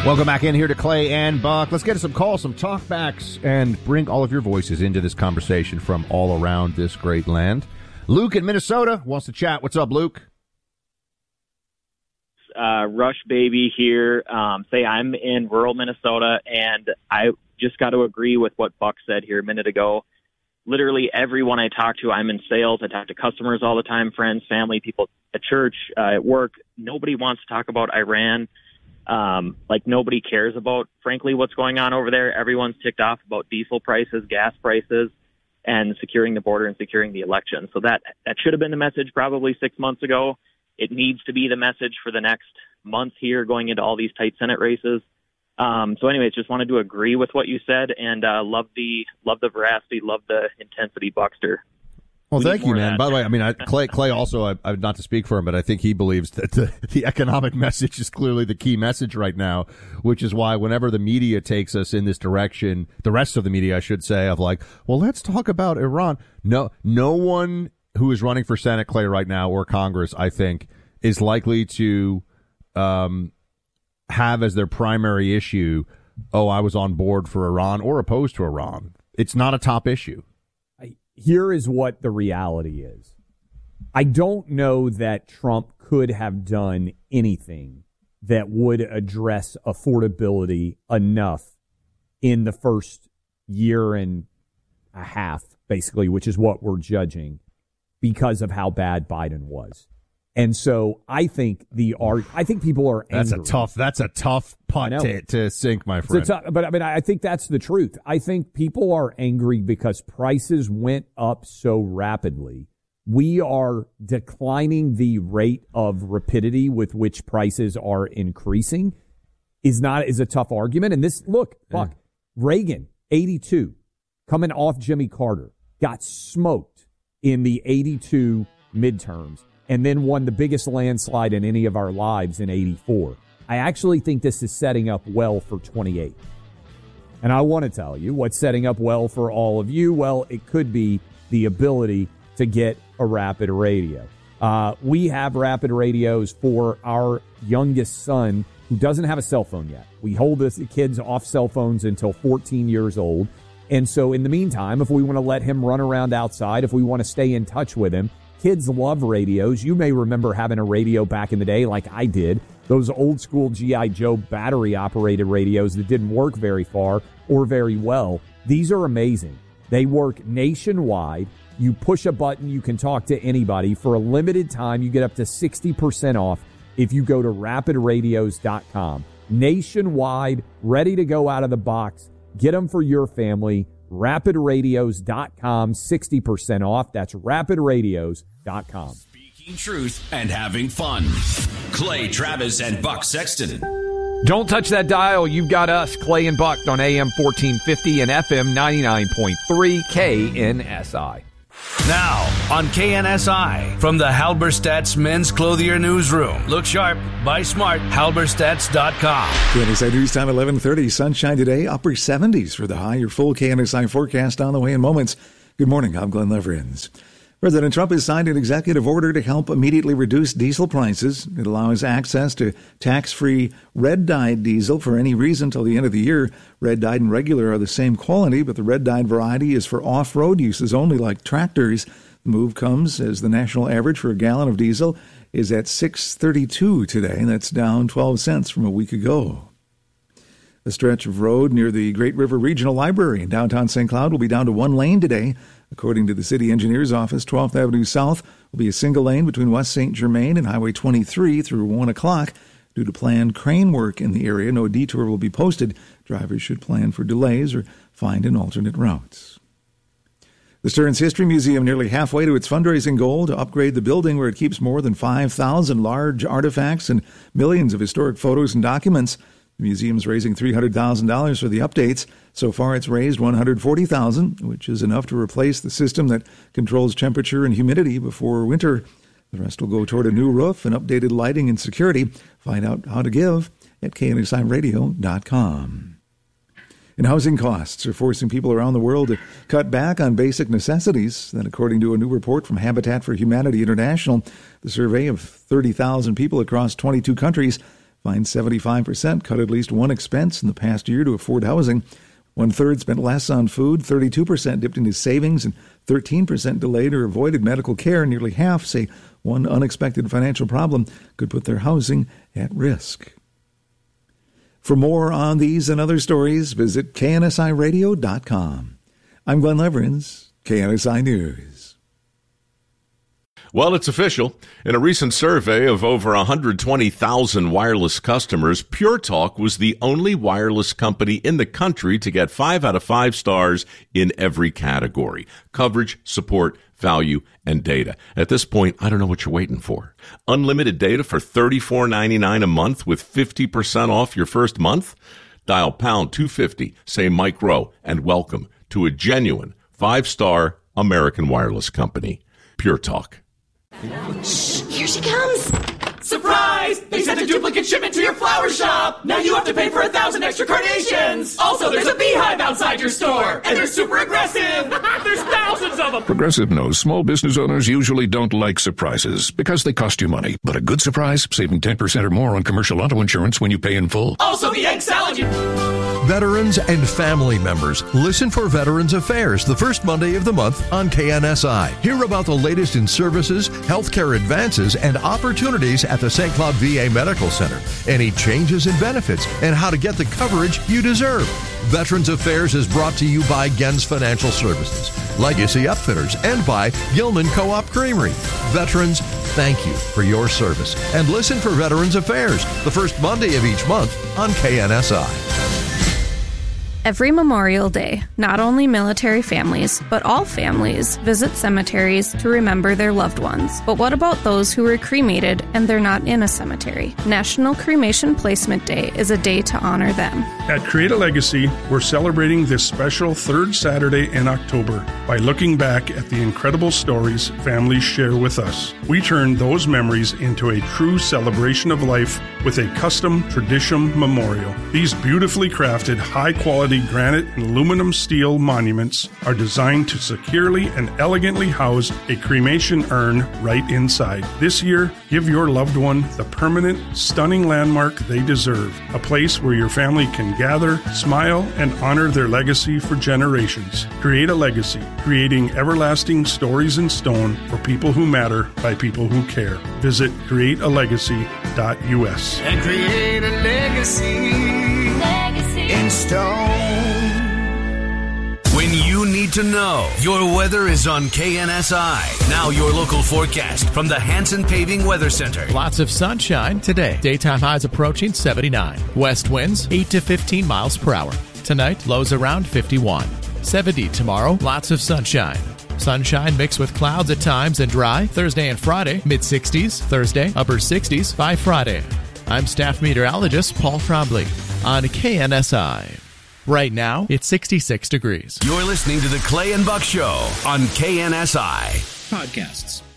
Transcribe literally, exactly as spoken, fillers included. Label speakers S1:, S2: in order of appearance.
S1: Welcome back in here to Clay and Buck. Let's get to some calls, some talkbacks, and bring all of your voices into this conversation from all around this great land. Luke in Minnesota wants to chat. What's up, Luke?
S2: Uh, Rush Baby here. Um, say I'm in rural Minnesota, and I just got to agree with what Buck said here a minute ago. Literally everyone I talk to, I'm in sales. I talk to customers all the time, friends, family, people at church, uh, at work. Nobody wants to talk about Iran. Um, like nobody cares about, frankly, what's going on over there. Everyone's ticked off about diesel prices, gas prices, and securing the border and securing the election. So that, that should have been the message probably six months ago. It needs to be the message for the next month here going into all these tight Senate races. Um, so anyways, just wanted to agree with what you said and uh, love the love the veracity, love the intensity, Buckster.
S1: Well,
S2: We
S1: thank
S2: need
S1: you,
S2: more of
S1: man.
S2: that.
S1: By the way, I mean, I, Clay, Clay also, I, I, not to speak for him, but I think he believes that the, the economic message is clearly the key message right now, which is why whenever the media takes us in this direction, the rest of the media, I should say, of like, well, let's talk about Iran. No, no one who is running for Senate, Clay, right now, or Congress, I think, is likely to um, have as their primary issue, oh, I was on board for Iran or opposed to Iran. It's not a top issue.
S3: Here is what the reality is. I don't know that Trump could have done anything that would address affordability enough in the first year and a half, basically, which is what we're judging, because of how bad Biden was. And so I think the art, I think people are angry.
S1: That's a tough, that's a tough putt to, to sink, my friend.
S3: Tough, but I mean, I think that's the truth. I think people are angry because prices went up so rapidly. We are declining the rate of rapidity with which prices are increasing is not, is a tough argument. And this, look, fuck, yeah. Reagan, eighty-two, coming off Jimmy Carter, got smoked in the eighty-two midterms, and then won the biggest landslide in any of our lives in eighty-four. I actually think this is setting up well for twenty-eight. And I want to tell you what's setting up well for all of you. Well, it could be the ability to get a Rapid radio. Uh, we have Rapid radios for our youngest son who doesn't have a cell phone yet. We hold the kids off cell phones until fourteen years old. And so in the meantime, if we want to let him run around outside, if we want to stay in touch with him, kids love radios. You may remember having a radio back in the day like I did. Those old school G I. Joe battery-operated radios that didn't work very far or very well. These are amazing. They work nationwide. You push a button, you can talk to anybody. For a limited time, you get up to sixty percent off if you go to rapid radios dot com. Nationwide, ready to go out of the box. Get them for your family. rapid radios dot com, sixty percent off. That's rapid radios dot com.
S4: Speaking truth and having fun. Clay Travis and Buck Sexton.
S5: Don't touch that dial. You've got us, Clay and Buck, on A M fourteen fifty and F M ninety-nine point three K N S I.
S4: Now, on K N S I, from the Halberstadt's Men's Clothier Newsroom. Look sharp, buy smart, halberstadts dot com.
S6: K N S I News Time, eleven thirty. Sunshine today, upper seventies for the high. Your full K N S I forecast on the way in moments. Good morning, I'm Glenn Leverins. President Trump has signed an executive order to help immediately reduce diesel prices. It allows access to tax-free red-dyed diesel for any reason until the end of the year. Red-dyed and regular are the same quality, but the red-dyed variety is for off-road uses only, like tractors. The move comes as the national average for a gallon of diesel is at six thirty-two today. That's down twelve cents from a week ago. A stretch of road near the Great River Regional Library in downtown Saint Cloud will be down to one lane today. According to the city engineer's office, twelfth Avenue South will be a single lane between West Saint Germain and Highway twenty-three through one o'clock. Due to planned crane work in the area, no detour will be posted. Drivers should plan for delays or find an alternate route. The Stearns History Museum nearly halfway to its fundraising goal to upgrade the building where it keeps more than five thousand large artifacts and millions of historic photos and documents. The museum's raising three hundred thousand dollars for the updates. So far, it's raised one hundred forty thousand dollars, which is enough to replace the system that controls temperature and humidity before winter. The rest will go toward a new roof and updated lighting and security. Find out how to give at K N S I radio dot com. And housing costs are forcing people around the world to cut back on basic necessities. That, according to a new report from Habitat for Humanity International, the survey of thirty thousand people across twenty-two countries find seventy-five percent cut at least one expense in the past year to afford housing. One-third spent less on food, thirty-two percent dipped into savings, and thirteen percent delayed or avoided medical care. Nearly half say one unexpected financial problem could put their housing at risk. For more on these and other stories, visit K N S I radio dot com. I'm Glenn Leverins, K N S I News.
S7: Well, it's official. In a recent survey of over one hundred twenty thousand wireless customers, Pure Talk was the only wireless company in the country to get five out of five stars in every category: coverage, support, value, and data. At this point, I don't know what you're waiting for. Unlimited data for thirty-four ninety-nine a month with fifty percent off your first month? Dial pound two fifty, say Mike Rowe, and welcome to a genuine five-star American wireless company. Pure Talk.
S8: Shh, here she comes. Surprise! They sent a duplicate shipment to your flower shop. Now you have to pay for a thousand extra carnations. Also, there's a beehive outside your store, and they're super aggressive. There's thousands of them.
S9: Progressive knows small business owners usually don't like surprises because they cost you money. But a good surprise, saving ten percent or more on commercial auto insurance when you pay in full.
S8: Also, the egg salad. You-
S10: Veterans and family members, listen for Veterans Affairs the first Monday of the month on K N S I. Hear about the latest in services, healthcare advances, and opportunities at the Saint Cloud V A Medical Center. Any changes in benefits and how to get the coverage you deserve. Veterans Affairs is brought to you by Gens Financial Services, Legacy Upfitters, and by Gilman Co-op Creamery. Veterans, thank you for your service. And listen for Veterans Affairs the first Monday of each month on K N S I.
S11: Every Memorial Day, not only military families, but all families visit cemeteries to remember their loved ones. But what about those who were cremated and they're not in a cemetery? National Cremation Placement Day is a day to honor them.
S12: At Create a Legacy, we're celebrating this special third Saturday in October by looking back at the incredible stories families share with us. We turn those memories into a true celebration of life with a custom tradition memorial. These beautifully crafted, high-quality granite and aluminum steel monuments are designed to securely and elegantly house a cremation urn right inside. This year, give your loved one the permanent, stunning landmark they deserve, a place where your family can gather, smile, and honor their legacy for generations. Create a legacy, creating everlasting stories in stone for people who matter by people who care. Visit create a legacy dot U S.
S8: And create a legacy, legacy in stone.
S4: When you need to know, your weather is on K N S I. Now your local forecast from the Hanson Paving Weather Center.
S13: Lots of sunshine today. Daytime highs approaching seventy-nine. West winds eight to fifteen miles per hour. Tonight, lows around fifty-one. seventy tomorrow, lots of sunshine. Sunshine mixed with clouds at times and dry. Thursday and Friday, mid-sixties. Thursday, upper sixties by Friday. I'm staff meteorologist Paul Trombley on K N S I. Right now, it's sixty-six degrees.
S4: You're listening to the Clay and Buck Show on K N S I.
S14: Podcasts.